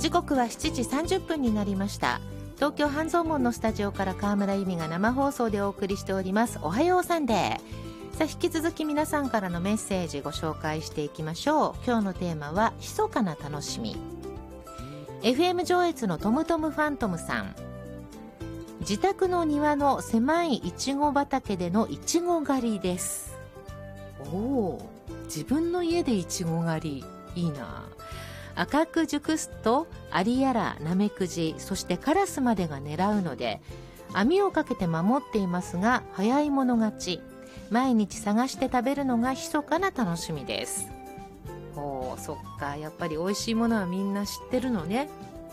時刻は7時30分になりました。東京半蔵門のスタジオから川村由美が生放送でお送りしております。おはようサンデー。さあ、引き続き皆さんからのメッセージご紹介していきましょう。今日のテーマは密かな楽しみ。 FM 上越のトムトムファントムさん、自宅の庭の狭いいちご畑でのいちご狩りです。おお、自分の家でいちご狩り、いいな。赤く熟すとアリやらナメクジ、そしてカラスまでが狙うので網をかけて守っていますが、早い者勝ち。毎日探して食べるのが密かな楽しみです。おー、そっか、やっぱり美味しいものはみんな知ってるのね。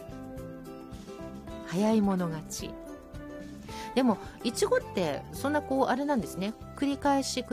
早い者勝ち。でもいちごってそんなあれなんですね。繰り返し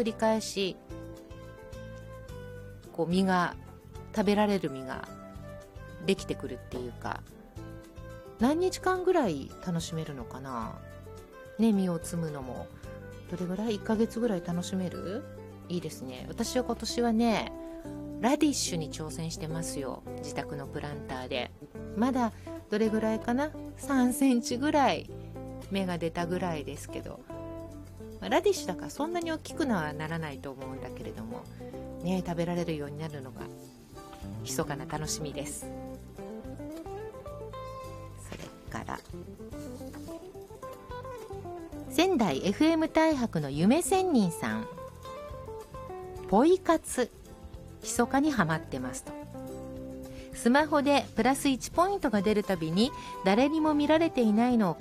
実が食べられる実ができてくるっていうか、何日間ぐらい楽しめるのかなね。実を摘むのもどれぐらい、1ヶ月ぐらい楽しめる。いいですね。私は今年はね、ラディッシュに挑戦してますよ。自宅のプランターで。まだどれぐらいかな、3センチぐらい芽が出たぐらいですけど、ラディッシュだからそんなに大きくはならないと思うんだけれどもね、食べられるようになるのが密かな楽しみです。それから仙台 FM 大白の夢仙人さん、ポイ活密かにハマってますと。スマホでプラス1ポイントが出るたびに誰にも見られていないのを